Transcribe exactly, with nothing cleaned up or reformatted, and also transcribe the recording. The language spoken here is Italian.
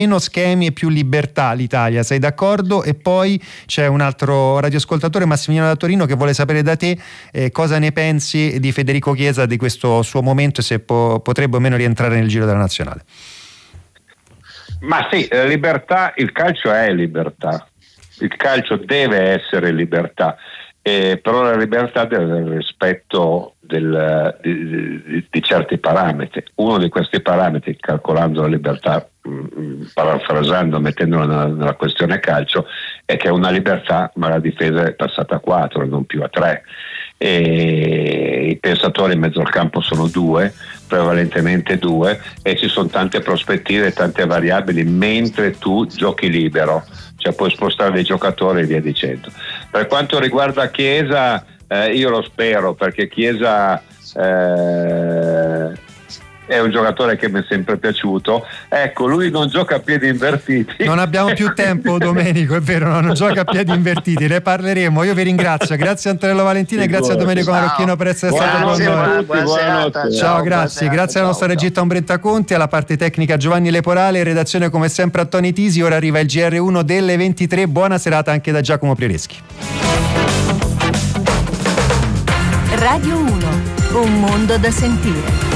meno schemi e più libertà l'Italia, sei d'accordo? E poi c'è un altro radioascoltatore, Massimiliano da Torino, che vuole sapere da te eh, cosa ne pensi di Federico Chiesa, di questo suo momento, e se po- potrebbe o meno rientrare nel giro della nazionale. Ma sì, la libertà, il calcio è libertà, il calcio deve essere libertà, eh, però la libertà deve avere il rispetto del, di, di, di certi parametri. Uno di questi parametri, calcolando la libertà, mh, parafrasando, mettendola nella, nella questione calcio, è che è una libertà, ma la difesa è passata a quattro e non più a tre. E i pensatori in mezzo al campo sono due, prevalentemente due, e ci sono tante prospettive, tante variabili mentre tu giochi libero, cioè puoi spostare dei giocatori e via dicendo. Per quanto riguarda Chiesa, eh, io lo spero, perché Chiesa eh, è un giocatore che mi è sempre piaciuto. Ecco, lui non gioca a piedi invertiti. Non abbiamo più tempo, Domenico, è vero, no? Non gioca a piedi invertiti, ne parleremo. Io vi ringrazio, grazie a Antonello Valentina e grazie a Domenico Marocchino per essere stato con noi. Ciao, ciao, grazie, grazie alla nostra regista Ombretta Conti, alla parte tecnica Giovanni Leporale, in redazione come sempre Tony Tisi. Ora arriva il G R uno delle ventitré, buona serata anche da Giacomo Priereschi. Radio uno, un mondo da sentire.